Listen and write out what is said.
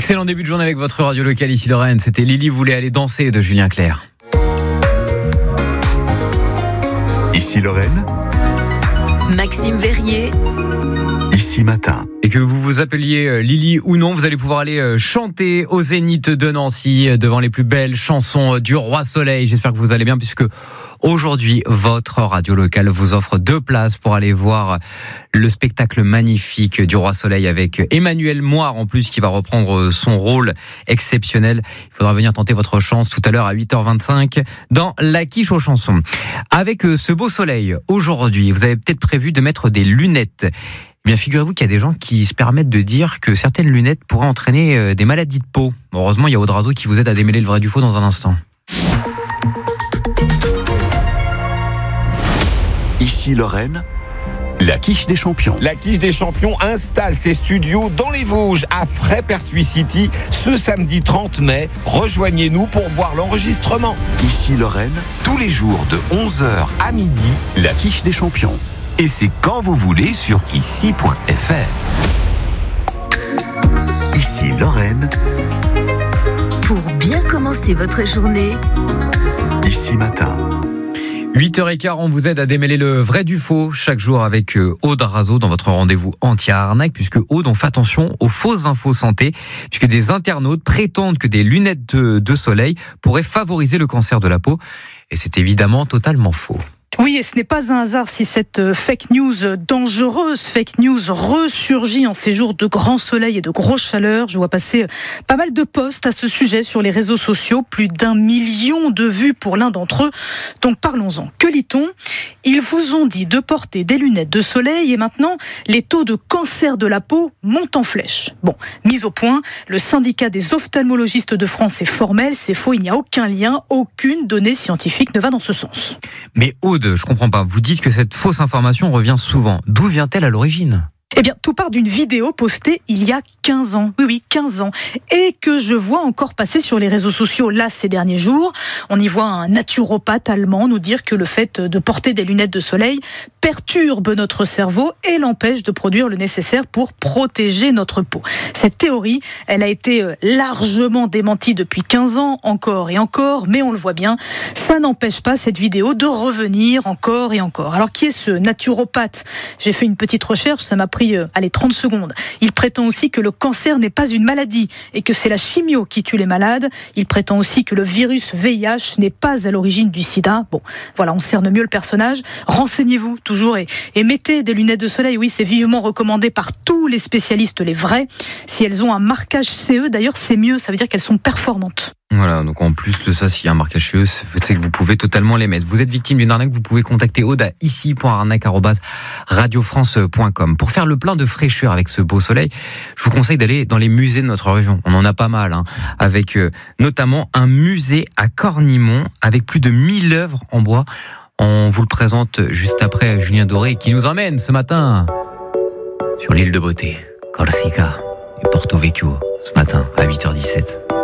Excellent début de journée avec votre radio locale ici Lorraine. C'était Lily voulait aller danser de Julien Clerc. Ici Lorraine, Maxime Verrier. Ici Matin. Et que vous vous appeliez Lily ou non, vous allez pouvoir aller chanter au Zénith de Nancy devant les plus belles chansons du Roi Soleil. J'espère que vous allez bien puisque aujourd'hui, votre radio locale vous offre 2 places pour aller voir le spectacle magnifique du Roi Soleil avec Emmanuel Moire en plus qui va reprendre son rôle exceptionnel. Il faudra venir tenter votre chance tout à l'heure à 8h25 dans la quiche aux chansons. Avec ce beau soleil, aujourd'hui, vous avez peut-être prévu de mettre des lunettes. Eh bien, figurez-vous qu'il y a des gens qui se permettent de dire que certaines lunettes pourraient entraîner des maladies de peau. Heureusement, il y a Audrazo qui vous aide à démêler le vrai du faux dans un instant. Ici Lorraine, la quiche des champions. La quiche des champions installe ses studios dans les Vosges, à Fray-Pertuis City, ce samedi 30 mai. Rejoignez-nous pour voir l'enregistrement. Ici Lorraine, tous les jours de 11h à midi, la quiche des champions. Et c'est quand vous voulez sur ici.fr. Ici Lorraine, Pour bien commencer votre journée, Ici Matin. 8h15, on vous aide à démêler le vrai du faux chaque jour avec Aude Razo dans votre rendez-vous anti-arnaque, puisque Aude, on fait attention aux fausses infos santé, puisque des internautes prétendent que des lunettes de soleil pourraient favoriser le cancer de la peau, et c'est évidemment totalement faux. Oui, et ce n'est pas un hasard si cette fake news dangereuse, fake news ressurgit en ces jours de grand soleil et de grosse chaleur. Je vois passer pas mal de posts à ce sujet sur les réseaux sociaux, plus d'1 million de vues pour l'un d'entre eux. Donc parlons-en. Que lit-on ? Ils vous ont dit de porter des lunettes de soleil et maintenant, les taux de cancer de la peau montent en flèche. Bon, mise au point, le syndicat des ophtalmologistes de France est formel, c'est faux, il n'y a aucun lien, aucune donnée scientifique ne va dans ce sens. Mais Aude, je comprends pas, vous dites que cette fausse information revient souvent. D'où vient-elle à l'origine ? Eh bien, tout part d'une vidéo postée il y a 15 ans. Oui, 15 ans. Et que je vois encore passer sur les réseaux sociaux, là, ces derniers jours. On y voit un naturopathe allemand nous dire que le fait de porter des lunettes de soleil perturbe notre cerveau et l'empêche de produire le nécessaire pour protéger notre peau. Cette théorie, elle a été largement démentie depuis 15 ans, encore et encore, mais on le voit bien, ça n'empêche pas cette vidéo de revenir encore et encore. Alors, qui est ce naturopathe ? J'ai fait une petite recherche, ça m'a pris 30 secondes. Il prétend aussi que le cancer n'est pas une maladie et que c'est la chimio qui tue les malades. Il prétend aussi que le virus VIH n'est pas à l'origine du sida. Bon, voilà, on cerne mieux le personnage. Renseignez-vous toujours et mettez des lunettes de soleil. Oui, c'est vivement recommandé par tous les spécialistes, les vrais. Si elles ont un marquage CE, d'ailleurs, c'est mieux. Ça veut dire qu'elles sont performantes. Voilà, donc en plus de ça, s'il y a un marquage chez eux, c'est que vous pouvez totalement les mettre. Vous êtes victime d'une arnaque, vous pouvez contacter Aude à ici.arnaque@radiofrance.com. Pour faire le plein de fraîcheur avec ce beau soleil, je vous conseille d'aller dans les musées de notre région. On en a pas mal, avec notamment un musée à Cornimont avec plus de 1000 œuvres en bois. On vous le présente juste après Julien Doré qui nous emmène ce matin sur l'île de beauté, Corsica et Porto Vecchio, ce matin à 8h17.